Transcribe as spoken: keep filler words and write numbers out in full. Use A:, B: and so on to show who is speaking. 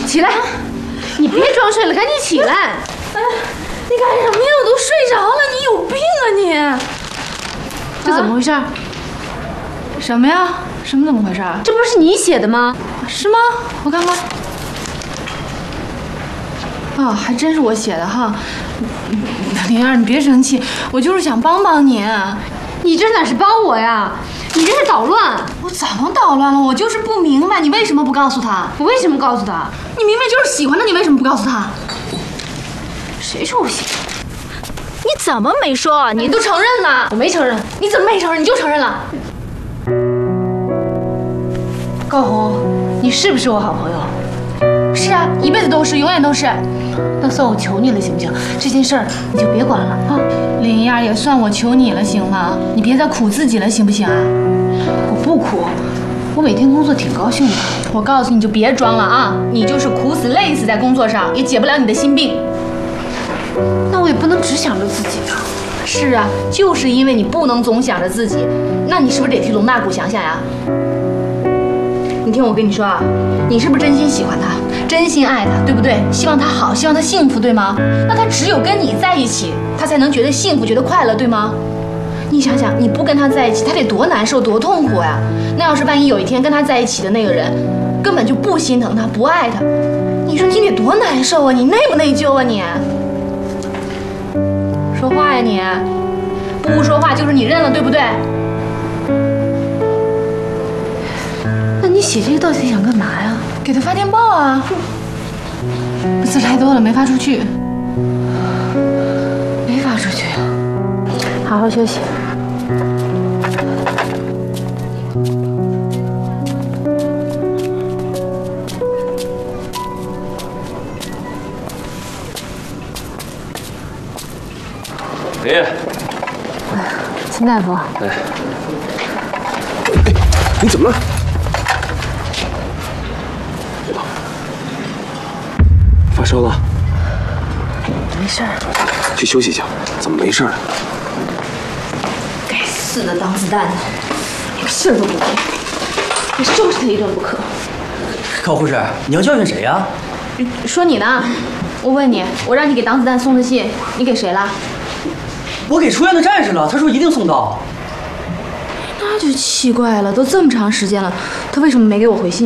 A: 起来！你别装睡了，赶紧起来！哎，你干什么呀？我都睡着了，你有病啊你！这怎么回事？啊、
B: 什么呀？什么怎么回事？
A: 这不是你写的吗？
B: 是吗？我看看。啊，还真是我写的哈。灵儿，你别生气，我就是想帮帮你。
A: 你这哪是帮我呀？你这是捣乱！
B: 我早能捣乱了，我就是不明白，你为什么不告诉他？
A: 我为什么告诉他？
B: 你明明就是喜欢他，你为什么不告诉他？
A: 谁说我喜欢？
C: 你怎么没说？你
B: 都承认了。
A: 我没承认。
B: 你怎么没承认？你就承认了。高红，你是不是我好朋友？是啊，一辈子都是，永远都是。那算我求你了，行不行？这件事儿你就别管了啊。林燕也算我求你了，行吗？你别再苦自己了，行不行啊？
A: 我不苦，我每天工作挺高兴的。
B: 我告诉你，就别装了啊！你就是苦死累死在工作上，也解不了你的心病。
A: 那我也不能只想着自己啊。
B: 是啊，就是因为你不能总想着自己，那你是不是得替龙大谷想想呀？你听我跟你说啊，你是不是真心喜欢他，真心爱他，对不对？希望他好，希望他幸福，对吗？那他只有跟你在一起，他才能觉得幸福，觉得快乐，对吗？你想想，你不跟他在一起，他得多难受，多痛苦呀！那要是万一有一天跟他在一起的那个人根本就不心疼他，不爱他，你说你得多难受啊！你内不内疚啊你？说话呀你！不说话就是你认了，对不对？
A: 那你写这个到底想干嘛呀？
B: 给他发电报啊！字太多了，没发出去。
A: 没发出去。好好休息。
D: 林燕，
A: 秦大夫。
D: 哎，哎，你怎么了？别动。发烧了？
A: 没事儿。
D: 去休息一下。怎么没事了？
A: 该死的当子弹的，连个信儿都不给，得收拾他一顿不可。
E: 高护士，你要教训谁呀？
B: 说你呢。我问你，我让你给党子弹送的信，你给谁了？
E: 我给出院的战士了，他说一定送到。
B: 那就奇怪了，都这么长时间了，他为什么没给我回信？